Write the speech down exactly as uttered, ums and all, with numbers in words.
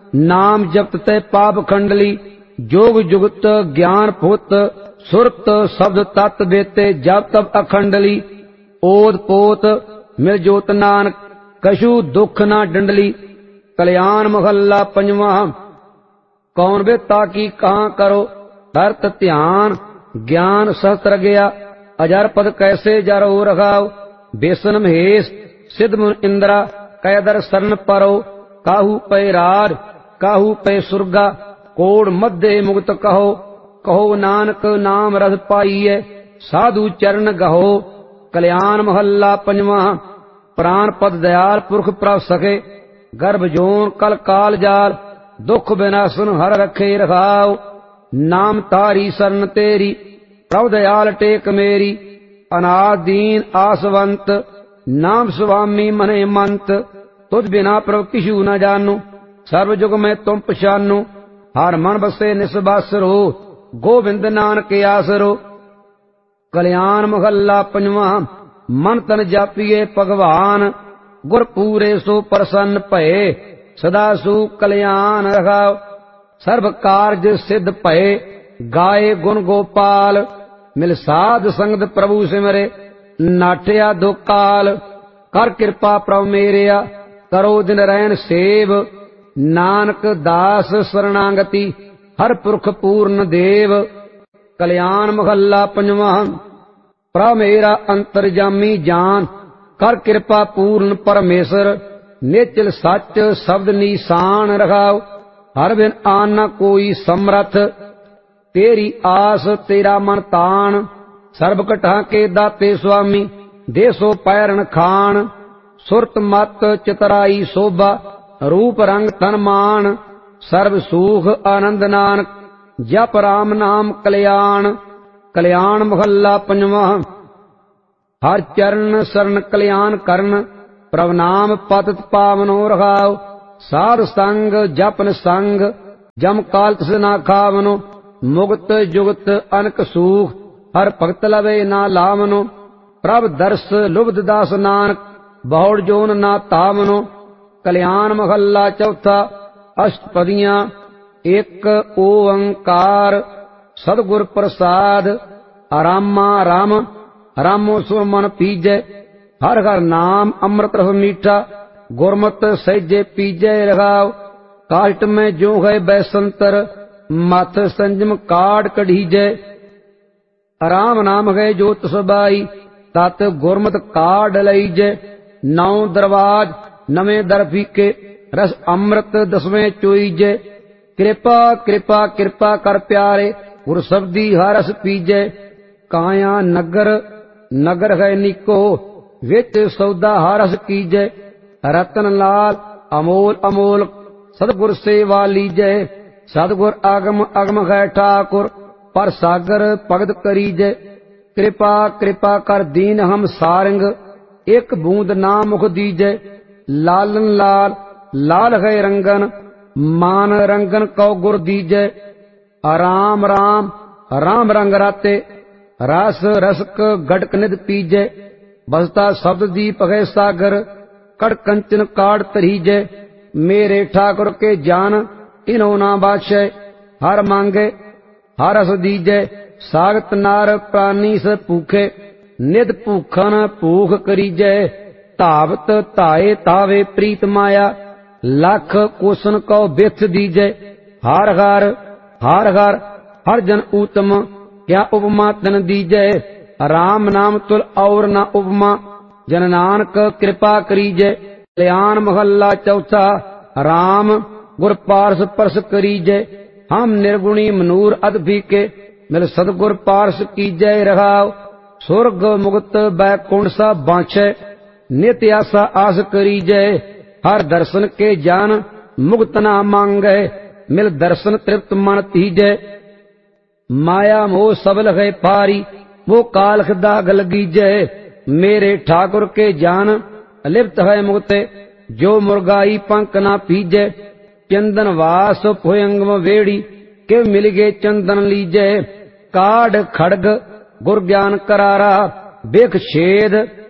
नाम जपत ते पाप खंडली। जोग जुगत ज्ञान फुत सुरत शब्द तत् बेते जब तब अखंडली। ओत पोत मिल जोत नानक कछु दुख ना डंडली। कल्याण महला पंजवा। कौन बेता की कहाँ करो धरत ध्यान ज्ञान सहस्त्र गया। अजर पद कैसे जरो रखाओ बेसन महेश सिद्ध मुन इंद्रा कैदर शरण परो। काहू पै राज काहू पै सुरगा कोड मध्य मुक्त कहो। कहो नानक नाम रस पाइए साधु चरण गहो। कल्याण महला पंजवा। प्राण पद दयाल पुरख प्रभ सके गर्भ जोन कल काल जाल। दुख विनाशन हर रखे रखाओ नाम तारी शरण तेरी। प्रभ दयाल टेक मेरी अनाथ दीन आसवंत। नाम स्वामी मने मंत तुझ बिना प्रभ किशु न जानू। सर्व जुग में तुम पछानू हर मन बसे निसबासरो। गोविंद नानक आसरो। कल्याण महला पंजवा। मन तन जापिए भगवान गुर पूरे सो प्रसन्न भये। सदा सु कल्याण रखाओ सर्व कारज सिद्ध भये। गाये गुण गोपाल मिल साध संगत प्रभु सिमरे। नाठिया दुख काल कर कृपा प्रभु मेरिया। करो दिन रैन सेव नानक दास शरणागति। हर पुरख पूर्ण देव। कल्याण महला पंजवा। प्रभ मेरा अंतरजामी जान कर कृपा पूर्ण परमेश्वर। निचल सच शब्द निशान रखाओ हर बिन आन न कोई समरथ। तेरी आस तेरा मन तान सर्ब कटा के दाते स्वामी। देसो पैरण खान सुरत मत चितराई शोभा। रूप रंग तन मान सर्व सुख आनंद नानक। जप राम नाम कल्याण। कल्याण महला पंजवा। हर चरण शरण कल्याण करन प्रभ नाम पतित पावनो रखाओ। साध संग जपन संग जम काल तिस ना खावनो। मुक्त जुगत अनक सुख हर भगत लवे ना लावनो। प्रभ दर्श लुब्ध दास नानक बहुड़ जोन ना तावनो। कल्याण महला चौथा। अष्टपदियां एक ओंकार सदगुर प्रसाद। रामा राम रामो सो मन पीजै। हर हर नाम अमृत रस मीठा गुरमत सहजे पीजै रखाओ। काष्ट में जो है बैसंतर मथ संजम काट कढ़ीजै। राम नाम है जोत सबाई तत गुरमत काढ़ लईजै। नौ दरवाज नवे दर फीके रस अमृत दसवें चोईजै। कृपा कृपा कृपा कर प्यारे गुर शब्दी हरस पीजै। काया नगर नगर है निको विच सौदा हरस कीजै। रतन लाल अमोल अमोल सदगुर सेवा लीजै। सदगुर आगम अगम है ठाकुर पर सागर भगत करीजै। कृपा कृपा कर दीन हम सारंग एक बूंद ना मुख दीजै। लालन लाल लाल है रंगन मान रंगन कौ गुर दीजै। राम राम राम रंग राते रस रसक गटक निध पीजै। बसता शब्द दीप है सागर कड़ कंचन काड़ तरीजै। मेरे ठाकुर के जान इनो ना बादशै हर मांगे हर रस दीजै। सागत नार प्राणी से भूखे निध भूखन भूख करीजै। धावत धाए तावे प्रीत माया लख कोसन कौ बिथ दीजै। हर हर हर हर हर जन उत्तम क्या उपमा तन दीजै। राम नाम तुल और न उपमा जन नानक कृपा करीजै। कल्याण महला चौथा। राम गुर पारस परस करीजै। हम निर्गुणी मनूर अद फीके मिल सदगुर पारस कीजै रखाओ। सुरग मुक्त बैकुंठ सा बांछै नित्य आसा आस करीजै। हर दर्शन के जान मुक्त ना मांगै मिल दर्शन तृप्त मन तीजै। माया मोह सबल है पारी वो कालख दाग लगीजै। मेरे ठाकुर के जान अलिप्त है मुक्ते जो मुर्गाई पंख ना पीजै। चंदन वास भुयंगम वेड़ी के मिल गए चंदन लीजै। काढ़ खड़ग गुर ज्ञान करारा बेख छेद